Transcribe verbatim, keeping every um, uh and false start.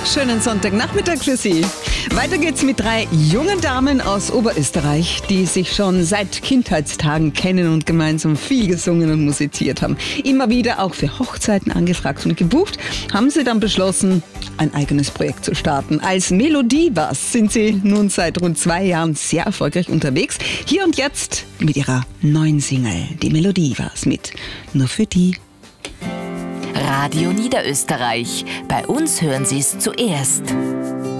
Schönen Sonntagnachmittag für Sie. Weiter geht's mit drei jungen Damen aus Oberösterreich, die sich schon seit Kindheitstagen kennen und gemeinsam viel gesungen und musiziert haben. Immer wieder auch für Hochzeiten angefragt und gebucht, haben sie dann beschlossen, ein eigenes Projekt zu starten. Als Melodivas sind sie nun seit rund zwei Jahren sehr erfolgreich unterwegs. Hier und jetzt mit ihrer neuen Single, die Melodivas mit Nur für die. Radio Niederösterreich. Bei uns hören Sie es zuerst.